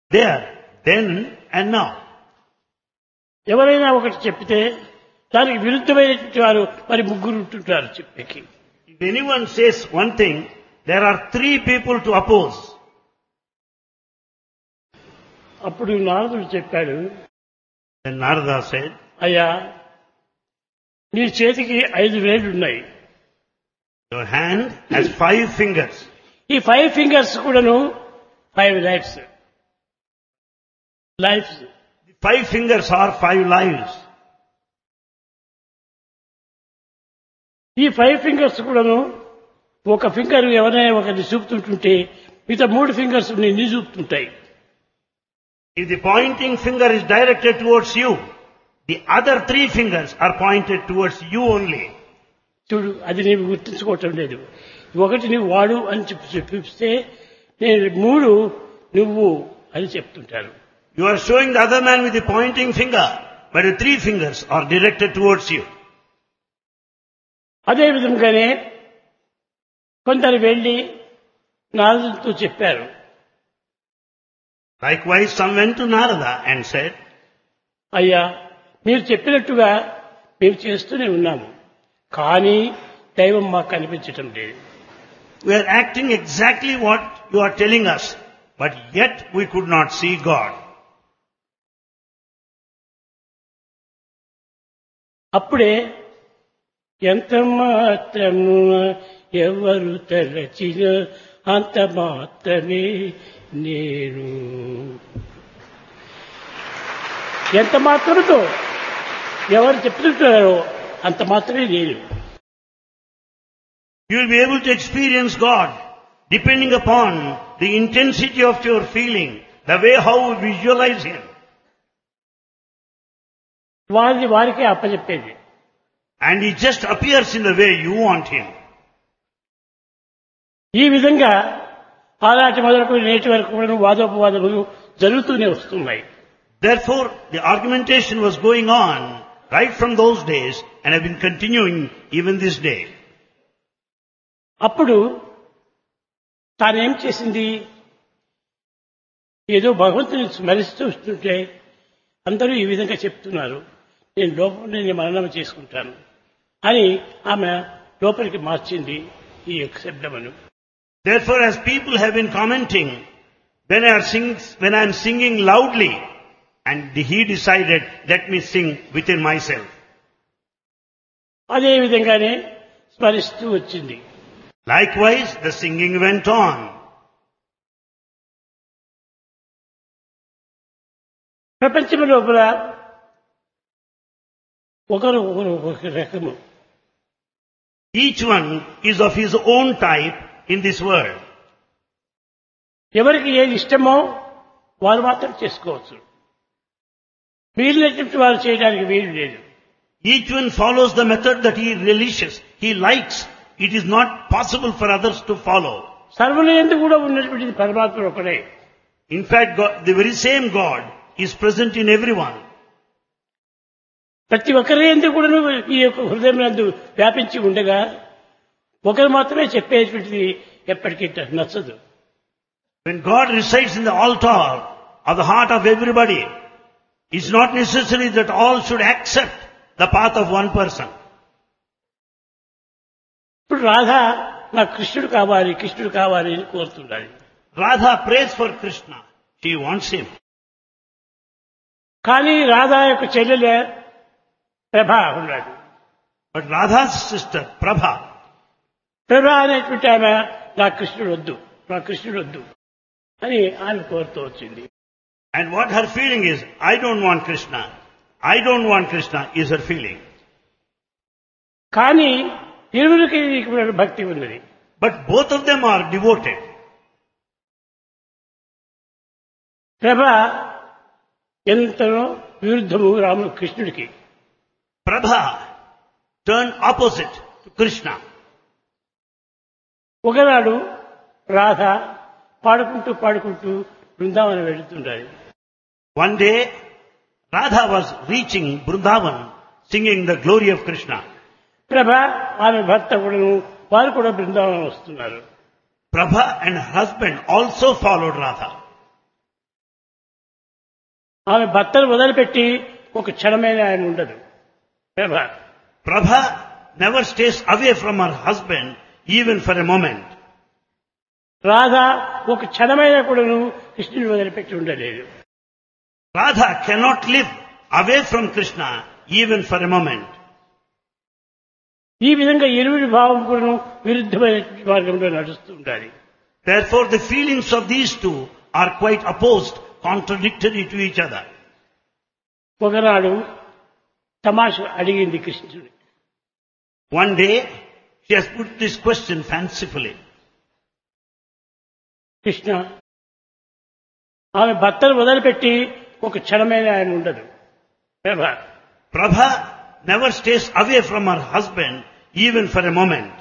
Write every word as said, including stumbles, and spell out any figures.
there, then and now. ఎవరైనా ఒకటి చెప్తే దానికి విరుద్ధమైనటువంటి వారు మరి ముగ్గురు ఉంటుంటారు చెప్పేకి. If anyone says one thing, there are three people to oppose. అప్పుడు నారదుడు చెప్పాడు, Then Narada said, అయ్యా నీ చేతికి ఐదు వేళ్ళు ఉన్నాయి. your hand has five fingers. ఈ ఫైవ్ ఫింగర్స్ కూడాను five lifes lifes The five fingers are five lives. ఈ ఫైవ్ ఫింగర్స్ కూడాను ఒక ఫింగర్ ఎవరైనా ఒకరిని చూపుతుంటుంటే మిగతా మూడు ఫింగర్స్ నిన్ను చూపుతుంటాయి. If the pointing finger is directed towards you, the other three fingers are pointed towards you only. చూడు, అది నీవు గుర్తించుకోవటం లేదు. ఒకటి నువ్వు వాడు అని చెప్పి చెప్పిస్తే నేను మూడు నువ్వు అని చెప్తుంటారు. You are showing the other man with the pointing finger, but the three fingers are directed towards you. అదే విధంగానే కొందరు వెళ్లి నారదుడితో చెప్పారు, Likewise, some went to Narada and said, అయ్యా మీరు చెప్పినట్టుగా మేము చేస్తూనే ఉన్నాము, కానీ దైవం మాకు కనిపించటం లేదు. we are acting exactly what you are telling us, but yet we could not see God. అప్పుడే ఎంత మాత్రము ఎవరు తలచిన అంత మాత్రమే నేను, ఎంత మాత్రముతో ఎవరు చెప్తుంటారో అంత మాత్రమే నేను. You will be able to experience God depending upon the intensity of your feeling, the way how you visualize Him. వారిని వారికే అప్పచెప్పేది. And He just appears in the way you want Him. ఈ విధంగా ఆనాటి మొదలుకొని నేటి వరకు కూడా వాదోపవాదములు జరుగుతూనే వస్తున్నాయి. Therefore, the argumentation was going on right from those days and have been continuing even this day. అప్పుడు తానేం చేసింది, ఏదో భగవంతుని స్మరిస్తూ వస్తుంటే అందరూ ఈ విధంగా చెప్తున్నారు, నేను లోపల నేను మననం చేసుకుంటాను అని ఆమె లోపలికి మార్చింది ఈ యొక్క శబ్దమును. Therefore, as people have been commenting, when I, sing, when I am singing loudly, and he decided, let me sing within myself. అదే విధంగానే స్మరిస్తూ వచ్చింది. Likewise, the singing went on. ప్రపంచం లోపల ఒకరు ఒకరు ఒక రకము. Each one is of his own type in this world. ఎవరికి ఏది ఇష్టమో వారు మాత్రం చేసుకోవచ్చు, వీళ్ళటువంటి వారు చేయడానికి వీలు లేదు. Each one follows the method that he relishes, he likes. It is not possible for others to follow. సర్వయందు కూడా ఉన్నటువంటిది పరమాత్మ ఒకడే. In fact, God, the very same God is present in everyone. ప్రతి ఒక్కరి యందు కూడా ఈ యొక్క హృదయం నందు వ్యాపించి ఉండగా ఒకరు మాత్రమే చెప్పేటువంటిది ఎప్పటికీ నచ్చదు. When God resides in the altar of the heart of everybody, it's not necessary that all should accept the path of one person. ఇప్పుడు రాధ నాకు కృష్ణుడు కావాలి కృష్ణుడు కావాలి అని కోరుతున్నాడు. Radha prays for Krishna. She wants him. కానీ రాధా యొక్క చెల్లెలే ప్రభ ఉన్నాడు. But Radha's sister, Prabha, ప్రభ అనేటువంటి ఆమె నా కృష్ణుడు వద్దు నా కృష్ణుడు వద్దు అని ఆమె కోరుతూ వచ్చింది. and what her feeling is, I don't want Krishna. I don't want Krishna is her feeling. కానీ ఇరువురికి భక్తి ఉన్నది. But both of them are devoted. ప్రభ ఎంతనో విరుద్ధము రాముడు కృష్ణుడికి. Prabha turned opposite to Krishna. ఒకనాడు రాధ పాడుకుంటూ పాడుకుంటూ Brindavanam వెళుతుండాలి. One day, Radha was reaching Vrindavan singing the glory of Krishna. ప్రభ ఆమె భర్త కూడా వారు కూడా బృందావనం వస్తున్నారు. Prabha and her husband also followed Radha. ఆమె భర్తను వదిలిపెట్టి ఒక క్షణమైన ఆయన ఉండదు. ప్రభ Prabha never stays away from her husband even for a moment. Radha ఒక క్షణమైన కూడాను కృష్ణుని వదిలిపెట్టి ఉండలేదు. Radha cannot live away from Krishna even for a moment. ఈ విధంగా ఇరువురి భావం కూడాను విరుద్ధమైన మార్గంలో నడుస్తూ ఉండాలి. Therefore the feelings of these two are quite opposed, contradictory to each other. ఒకనాడు తమాష అడిగింది కృష్ణుడు. One day she has put this question fancifully. Krishna, ఆమె భర్తను వదిలిపెట్టి ఒక క్షణమైన ఆయన ఉండదు. ప్రభ Prabha never stays away from her husband even for a moment.